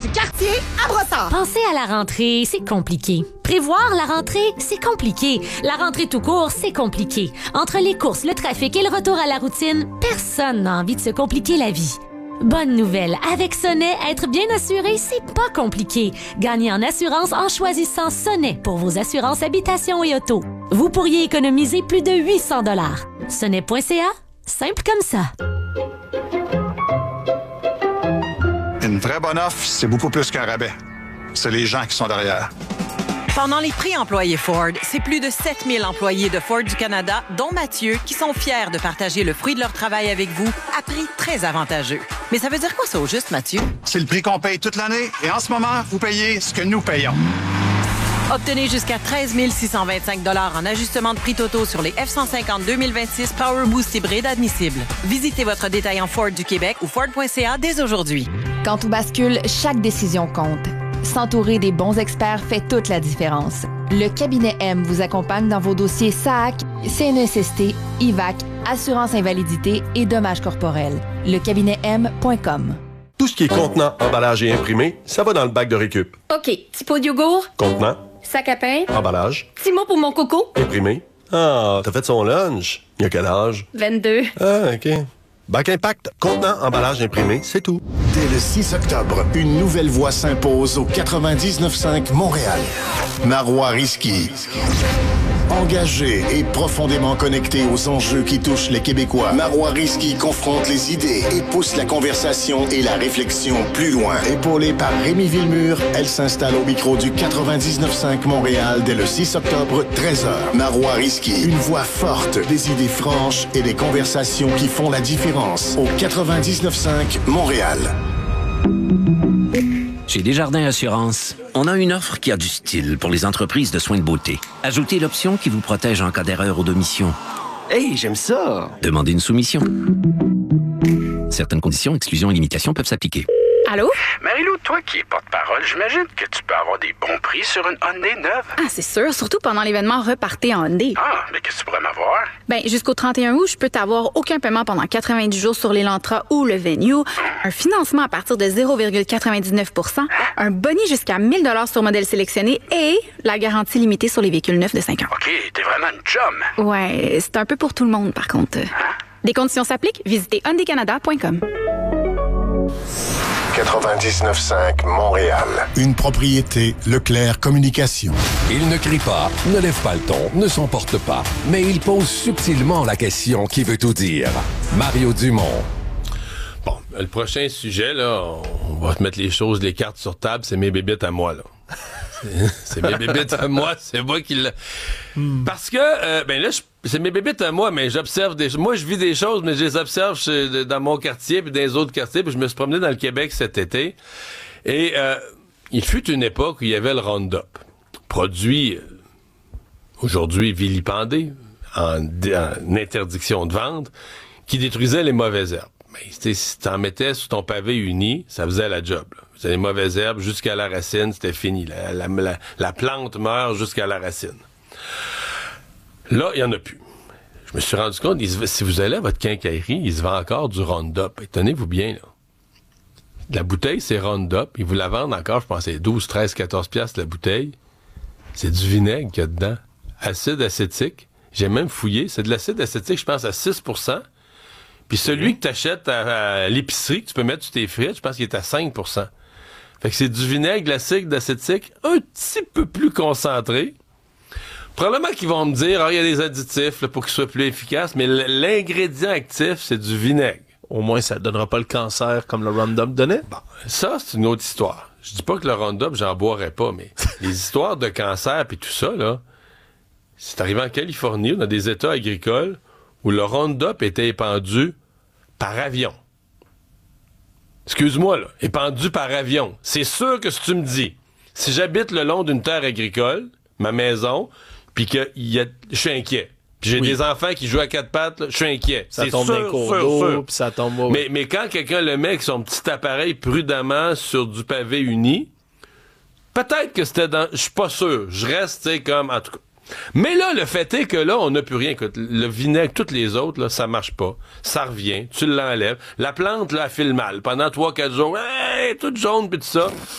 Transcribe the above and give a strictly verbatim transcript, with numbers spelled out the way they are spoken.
du quartier à Brossard. Penser à la rentrée, c'est compliqué. Prévoir la rentrée, c'est compliqué. La rentrée tout court, c'est compliqué. Entre les courses, le trafic et le retour à la routine, personne n'a envie de se compliquer la vie. Bonne nouvelle, avec Sonnet, être bien assuré, c'est pas compliqué. Gagnez en assurance en choisissant Sonnet pour vos assurances habitation et auto. Vous pourriez économiser plus de huit cents dollars. Sonnet point c a, simple comme ça. Une vraie bonne offre, c'est beaucoup plus qu'un rabais. C'est les gens qui sont derrière. Pendant les prix employés Ford, c'est plus de sept mille employés de Ford du Canada, dont Mathieu, qui sont fiers de partager le fruit de leur travail avec vous à prix très avantageux. Mais ça veut dire quoi ça au juste, Mathieu? C'est le prix qu'on paye toute l'année et en ce moment, vous payez ce que nous payons. Obtenez jusqu'à treize mille six cent vingt-cinq dollars en ajustement de prix totaux sur les F cent cinquante deux mille vingt-six Power Boost hybride admissibles. Visitez votre détaillant Ford du Québec ou Ford point c a dès aujourd'hui. Quand tout bascule, chaque décision compte. S'entourer des bons experts fait toute la différence. Le cabinet M vous accompagne dans vos dossiers S A C, C N S S T, I V A C, assurance invalidité et dommages corporels. Le cabinet M point com. Tout ce qui est contenant, emballage et imprimé, ça va dans le bac de récup. OK. Petit pot de yogourt. Contenant, Sac à pain. emballage, Petit mot pour mon coco. imprimé. Ah, t'as fait son lunch. Il a quel âge? vingt-deux. Ah, OK. Bac Impact, contenant, emballage imprimé, c'est tout. Dès le six octobre, une nouvelle voix s'impose au quatre-vingt-dix-neuf cinq Montréal. Marois Risky. Engagé et profondément connecté aux enjeux qui touchent les Québécois, Marois Risky confronte les idées et pousse la conversation et la réflexion plus loin. Épaulée par Rémi Villemur, elle s'installe au micro du quatre-vingt-dix-neuf cinq Montréal dès le six octobre, treize heures. Marois Risky, une voix forte, des idées franches et des conversations qui font la différence. Au quatre-vingt-dix-neuf cinq Montréal. Chez Desjardins Assurance, on a une offre qui a du style pour les entreprises de soins de beauté. Ajoutez l'option qui vous protège en cas d'erreur ou d'omission. Hey, j'aime ça! Demandez une soumission. Certaines conditions, exclusions et limitations peuvent s'appliquer. Allô? Marie-Lou, toi qui es porte-parole, j'imagine que tu peux avoir des bons prix sur une Hyundai neuve. Ah, c'est sûr, surtout pendant l'événement Repartez en Hyundai. Ah, mais qu'est-ce que tu pourrais m'avoir? Ben, jusqu'au trente et un août, je peux t'avoir aucun paiement pendant quatre-vingt-dix jours sur l'Elantra ou le Venue, un financement à partir de zéro virgule quatre-vingt-dix-neuf pour cent, un boni jusqu'à mille dollars sur modèle sélectionné et la garantie limitée sur les véhicules neufs de cinq ans. OK, t'es vraiment une chum. Ouais, c'est un peu pour tout le monde, par contre. Hein? Des conditions s'appliquent, visitez hyundai canada point com. quatre-vingt-dix-neuf cinq Montréal. Une propriété Leclerc Communication. Il ne crie pas, ne lève pas le ton, ne s'emporte pas, mais il pose subtilement la question qui veut tout dire. Mario Dumont. Bon, le prochain sujet, là, on va mettre les choses, les cartes sur table, c'est mes bébites à moi, là. C'est, c'est mes bébites à moi, c'est moi qui l'a... Hmm. Parce que, euh, ben là, je, c'est mes bébites à moi, mais j'observe des choses. Moi, je vis des choses, mais je les observe chez, dans mon quartier puis dans les autres quartiers. Puis je me suis promené dans le Québec cet été. Et euh, il fut une époque où il y avait le Roundup, produit, euh, aujourd'hui vilipendé, en, en interdiction de vente, qui détruisait les mauvaises herbes. Mais si t'en mettais sur ton pavé uni, ça faisait la job. C'était les mauvaises herbes jusqu'à la racine, c'était fini. La, la, la, la plante meurt jusqu'à la racine. Là, il n'y en a plus. Je me suis rendu compte, il se, si vous allez à votre quincaillerie, il se vend encore du Roundup. Et tenez-vous bien, là. La bouteille, c'est Roundup. Ils vous la vendent encore, je pense, c'est douze, treize, quatorze piastres la bouteille. C'est du vinaigre qu'il y a dedans. Acide acétique. J'ai même fouillé. C'est de l'acide acétique, je pense, à six pour cent. Puis celui que tu achètes à, à l'épicerie, que tu peux mettre sur tes frites, je pense qu'il est à cinq pour cent. Fait que c'est du vinaigre, de l'acide acétique, un petit peu plus concentré. Probablement qu'ils vont me dire, ah, il y a des additifs là, pour qu'il soit plus efficace, mais l'ingrédient actif, c'est du vinaigre. Au moins, ça ne donnera pas le cancer comme le Roundup donnait. Bon, ça, c'est une autre histoire. Je dis pas que le Roundup, j'en boirais pas, mais les histoires de cancer puis tout ça, là, c'est arrivé en Californie, dans des États agricoles, où le Roundup était épandu par avion. Excuse-moi, là, épandu par avion. C'est sûr que si tu me dis, si j'habite le long d'une terre agricole, ma maison, puis que y a, je suis inquiet. Puis j'ai oui. des enfants qui jouent à quatre pattes, là, je suis inquiet. Ça c'est tombe sûr, d'un cours sûr, d'eau, sûr. puis ça tombe au... Mais, mais quand quelqu'un le met avec son petit appareil prudemment sur du pavé uni, peut-être que c'était dans... Je suis pas sûr. Je reste, tu sais, comme... En tout cas. Mais là, le fait est que là, on n'a plus rien. Écoute, le vinaigre, toutes les autres, là, ça marche pas. Ça revient, tu l'enlèves. La plante, là, elle file mal. Pendant trois quatre jours, hey, toute jaune, puis tout ça.